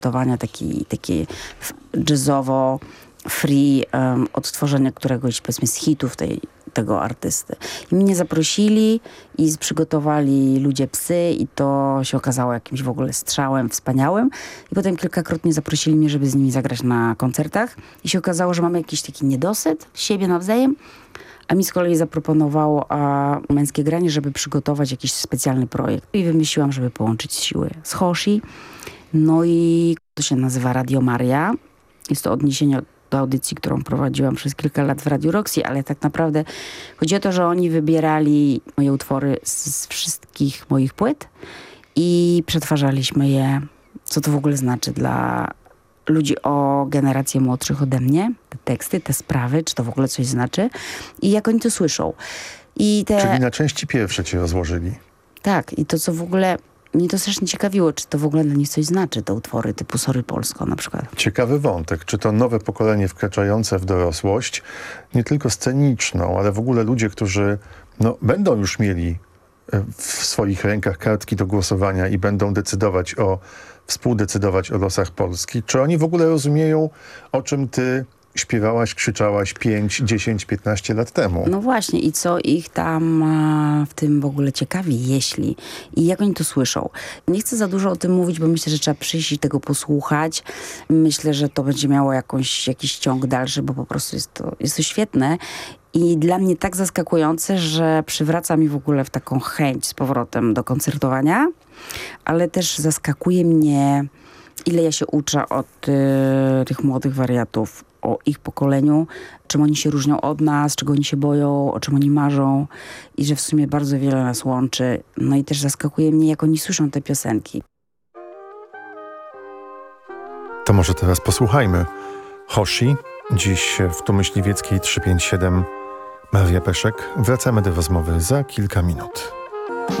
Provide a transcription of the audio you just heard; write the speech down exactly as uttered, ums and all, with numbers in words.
przygotowania taki, taki jazzowo free um, odtworzenia któregoś, powiedzmy, z hitów tej, tego artysty. I mnie zaprosili i przygotowali ludzie psy i to się okazało jakimś w ogóle strzałem wspaniałym. I potem kilkakrotnie zaprosili mnie, żeby z nimi zagrać na koncertach. I się okazało, że mamy jakiś taki niedosyt siebie nawzajem. A mi z kolei zaproponowało a, Męskie Granie, żeby przygotować jakiś specjalny projekt. I wymyśliłam, żeby połączyć siły z Hoshi. No i to się nazywa Radio Maria. Jest to odniesienie do audycji, którą prowadziłam przez kilka lat w Radiu Roxy, ale tak naprawdę chodzi o to, że oni wybierali moje utwory z, z wszystkich moich płyt i przetwarzaliśmy je, co to w ogóle znaczy dla ludzi o generację młodszych ode mnie, te teksty, te sprawy, czy to w ogóle coś znaczy i jak oni to słyszą. I te... Czyli na części pierwsze cię rozłożyli. Tak, i to co w ogóle mnie to strasznie ciekawiło, czy to w ogóle dla nich coś znaczy, te utwory typu Sorry Polsko na przykład. Ciekawy wątek. Czy to nowe pokolenie wkraczające w dorosłość, nie tylko sceniczną, ale w ogóle ludzie, którzy no, będą już mieli w swoich rękach kartki do głosowania i będą decydować o, współdecydować o losach Polski, czy oni w ogóle rozumieją, o czym ty śpiewałaś, krzyczałaś pięć, dziesięć, piętnaście lat temu? No właśnie i co ich tam a, w tym w ogóle ciekawi, jeśli i jak oni to słyszą. Nie chcę za dużo o tym mówić, bo myślę, że trzeba przyjść i tego posłuchać. Myślę, że to będzie miało jakąś, jakiś ciąg dalszy, bo po prostu jest to, jest to świetne. I dla mnie tak zaskakujące, że przywraca mi w ogóle w taką chęć z powrotem do koncertowania, ale też zaskakuje mnie, ile ja się uczę od y, tych młodych wariatów, o ich pokoleniu, czym oni się różnią od nas, czego oni się boją, o czym oni marzą i że w sumie bardzo wiele nas łączy. No i też zaskakuje mnie, jak oni słyszą te piosenki. To może teraz posłuchajmy. Hoshi, dziś w Tu Myśliwieckiej trzysta pięćdziesiąt siedem Maria Peszek. Wracamy do rozmowy za kilka minut.